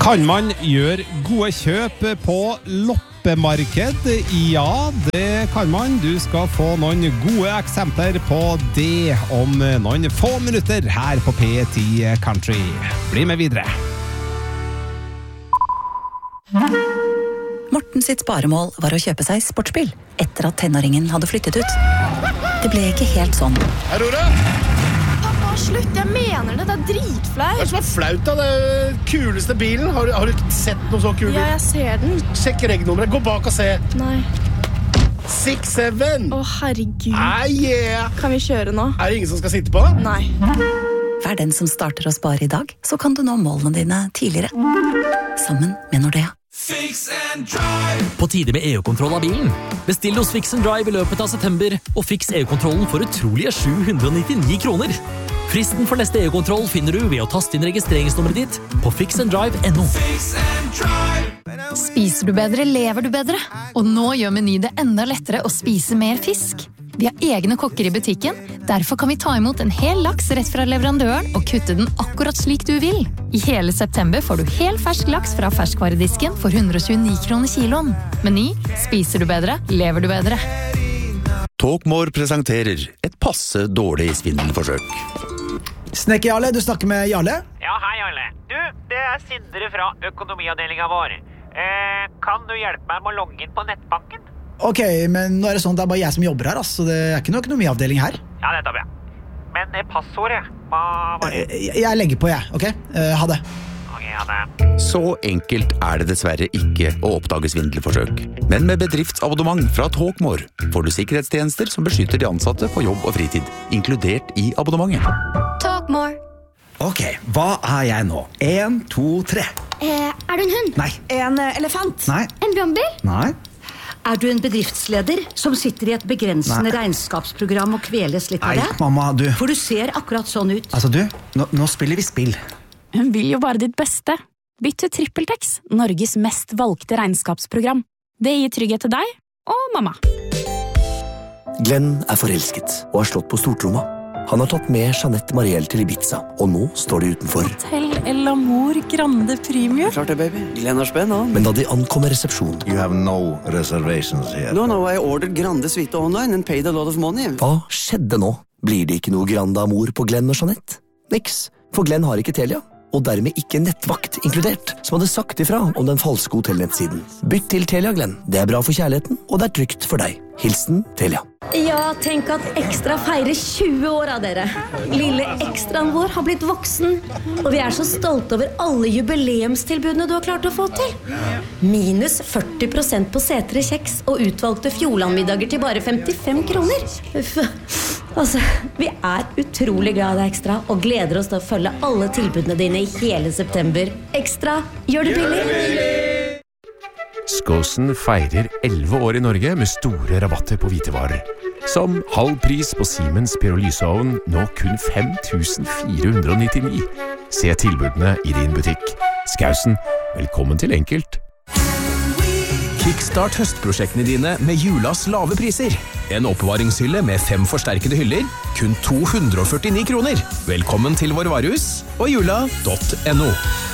Kan man gjøre gode kjøp på loppemarked? Ja, det kan man. Du skal få noen gode eksempler på det om noen få minutter her på P10 Country. Bli med videre. Morten sitt sparemål var å kjøpe seg sportsbil etter at tenåringen hadde flyttet ut. Det ble ikke helt sånn. Aurora! Slutt, jeg mener det, det dritflaut. Hva som flaut da? Det kuleste bilen. Har du ikke sett noe så kul bil? Ja, jeg ser den. Sjekk regnummeret, gå bak og se. Nei. 6-7. Herregud. Yeah. Kan vi kjøre nå? Det ingen som skal sitte på? Nei. Vær den som starter å spare i dag, så kan du nå målene dine tidligere. Sammen med Nordea. Fix and Drive. På tide med EU-kontroll av bilen. Bestill hos Fix and Drive i løpet av september, og fiks EU-kontrollen for utrolige 799 kroner. Fristen for neste EU-kontroll finner du ved å taste inn registreringsnummeret ditt på fixanddrive.no. Spiser du bedre, lever du bedre. Og nå gjør Meny det enda lettere å spise mer fisk. Vi har egne kokker i butikken, derfor kan vi ta imot en hel laks rett fra leverandøren og kutte den akkurat slik du vil. I hele september får du hel fersk laks fra ferskvaredisken for 129 kroner kiloen. Meny, spiser du bedre, lever du bedre. Talkmore presenterer et passe dårlig svindelforsøk. Snekker Jarle, du snakker med Jarle? Ja, hei Jarle. Du, det Sindre fra økonomiavdelingen vår. Kan du hjelpe meg med å logge inn på nettbanken? Ok, men nå det sånn at det bare jeg som jobber her, så det ikke noe økonomiavdeling her. Ja, det tar vi. Men passordet, hva var det? Jeg legger på, ok? Ha det. Ok, ha det. Så enkelt det dessverre ikke å oppdage svindelforsøk. Men med bedriftsabonnement fra Talkmore får du sikkerhetstjenester som beskytter de ansatte på jobb og fritid, inkludert i abonnementet. Talkmore. Ok, hva jeg nå? 1, 2, 3. Du en hund? Nei. En elefant? Nei. En brannbil? Nei. Du en bedriftsleder som sitter i et begrensende regnskapsprogram og kveles litt av det? Nei, mamma, du. For du ser akkurat sånn ut. Altså du, nå spiller vi spill. Hun vil jo bare ditt beste. Bytt til TrippelTex, Norges mest valgte regnskapsprogram. Det gir trygghet til deg og mamma. Glenn forelsket og har slått på stortromma. Han har tatt med Jeanette Marielle til Ibiza, og nå står de utenfor. Hotel El Amor Grande Premium. Klart det, baby. Glenn har spenn, han. Men da de ankommer resepsjonen... You have no reservations here. No, I ordered Grande Suite online and paid a lot of money. Hva skjedde nå? Blir det ikke noe Grande Amor på Glenn og Jeanette? Niks, for Glenn har ikke Telia. Og dermed ikke nettvakt inkludert, som hadde sagt ifra om den falske hotellnettsiden. Bytt til Telia, Glenn. Det bra for kjærligheten, og det trygt for deg. Hilsen Telia. Ja, tenk at Ekstra feirer 20 år av dere. Lille Ekstraen vår har blitt voksen, og vi så stolte over alle jubileumstilbudene du har klart å få til. Minus 40% på setere kjeks og utvalgte Fjordlandmiddager til bare 55 kroner. Altså, vi utrolig glad i deg, Ekstra, og gleder oss til å følge alle tilbudene dine i hele september. Ekstra, gjør det billig! Skåsen feirer 11 år i Norge med store rabatter på hvitevarer. Som halv pris på Siemens pyrolyseovn, nå kun 5.499. Se tilbudene i din butikk. Skausen, velkommen til Enkelt. Kickstart høstprosjektene dine med julas lave priser. En oppbevaringshylle med 5 forsterkede hyller, kun 249 kroner. Velkommen til vår varehus og jula.no.